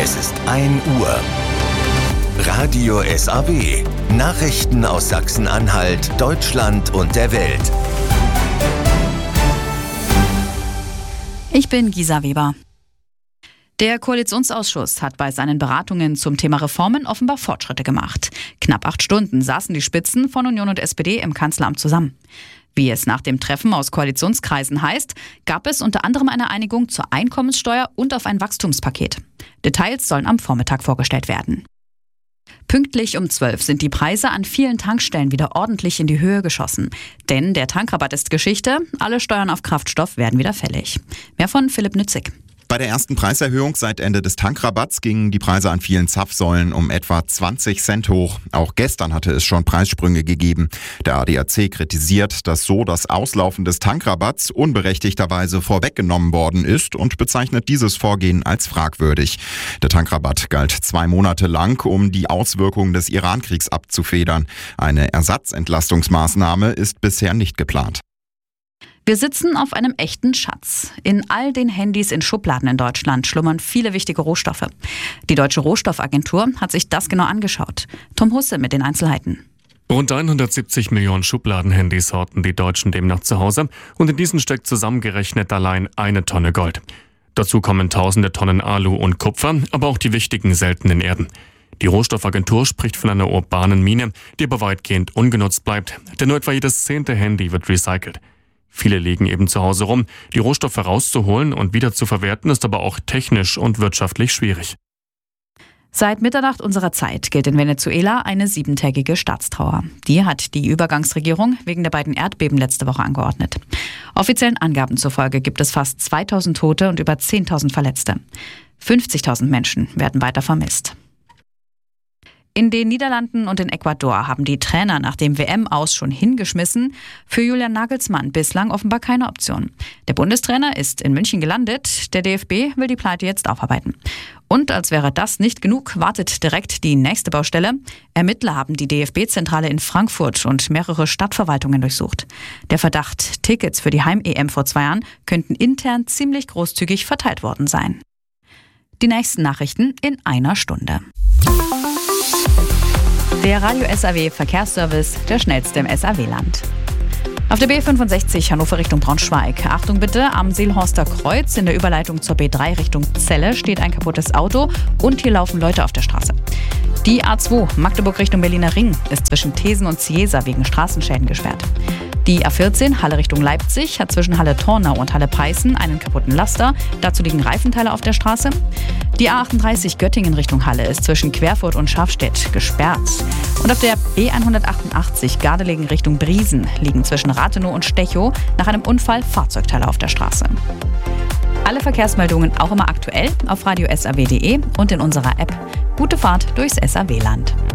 Es ist 1 Uhr. Radio SAW. Nachrichten aus Sachsen-Anhalt, Deutschland und der Welt. Ich bin Gisa Weber. Der Koalitionsausschuss hat bei seinen Beratungen zum Thema Reformen offenbar Fortschritte gemacht. Knapp 8 Stunden saßen die Spitzen von Union und SPD im Kanzleramt zusammen. Wie es nach dem Treffen aus Koalitionskreisen heißt, gab es unter anderem eine Einigung zur Einkommenssteuer und auf ein Wachstumspaket. Details sollen am Vormittag vorgestellt werden. Pünktlich um 12 sind die Preise an vielen Tankstellen wieder ordentlich in die Höhe geschossen. Denn der Tankrabatt ist Geschichte, alle Steuern auf Kraftstoff werden wieder fällig. Mehr von Philipp Nützig. Bei der ersten Preiserhöhung seit Ende des Tankrabatts gingen die Preise an vielen Zapfsäulen um etwa 20 Cent hoch. Auch gestern hatte es schon Preissprünge gegeben. Der ADAC kritisiert, dass so das Auslaufen des Tankrabatts unberechtigterweise vorweggenommen worden ist und bezeichnet dieses Vorgehen als fragwürdig. Der Tankrabatt galt 2 Monate lang, um die Auswirkungen des Iran-Kriegs abzufedern. Eine Ersatzentlastungsmaßnahme ist bisher nicht geplant. Wir sitzen auf einem echten Schatz. In all den Handys in Schubladen in Deutschland schlummern viele wichtige Rohstoffe. Die Deutsche Rohstoffagentur hat sich das genau angeschaut. Tom Husse mit den Einzelheiten. Rund 170 Millionen Schubladenhandys horten die Deutschen demnach zu Hause und in diesen steckt zusammengerechnet allein 1 Tonne Gold. Dazu kommen tausende Tonnen Alu und Kupfer, aber auch die wichtigen seltenen Erden. Die Rohstoffagentur spricht von einer urbanen Mine, die aber weitgehend ungenutzt bleibt, denn nur etwa jedes 10. Handy wird recycelt. Viele liegen eben zu Hause rum. Die Rohstoffe rauszuholen und wieder zu verwerten ist aber auch technisch und wirtschaftlich schwierig. Seit Mitternacht unserer Zeit gilt in Venezuela eine 7-tägige Staatstrauer. Die hat die Übergangsregierung wegen der beiden Erdbeben letzte Woche angeordnet. Offiziellen Angaben zufolge gibt es fast 2000 Tote und über 10.000 Verletzte. 50.000 Menschen werden weiter vermisst. In den Niederlanden und in Ecuador haben die Trainer nach dem WM-Aus schon hingeschmissen. Für Julian Nagelsmann bislang offenbar keine Option. Der Bundestrainer ist in München gelandet. Der DFB will die Pleite jetzt aufarbeiten. Und als wäre das nicht genug, wartet direkt die nächste Baustelle. Ermittler haben die DFB-Zentrale in Frankfurt und mehrere Stadtverwaltungen durchsucht. Der Verdacht, Tickets für die Heim-EM vor 2 Jahren könnten intern ziemlich großzügig verteilt worden sein. Die nächsten Nachrichten in 1 Stunde. Der Radio SAW Verkehrsservice, der schnellste im SAW-Land. Auf der B65 Hannover Richtung Braunschweig. Achtung bitte, am Seelhorster Kreuz in der Überleitung zur B3 Richtung Celle steht ein kaputtes Auto und hier laufen Leute auf der Straße. Die A2 Magdeburg Richtung Berliner Ring ist zwischen Thesen und Ciesa wegen Straßenschäden gesperrt. Die A14 Halle Richtung Leipzig hat zwischen Halle Tornau und Halle Peißen einen kaputten Laster. Dazu liegen Reifenteile auf der Straße. Die A38 Göttingen Richtung Halle ist zwischen Querfurt und Schafstedt gesperrt. Und auf der B188 Gardelegen Richtung Briesen liegen zwischen Rathenow und Stechow nach einem Unfall Fahrzeugteile auf der Straße. Alle Verkehrsmeldungen auch immer aktuell auf radiosaw.de und in unserer App. Gute Fahrt durchs SAW-Land.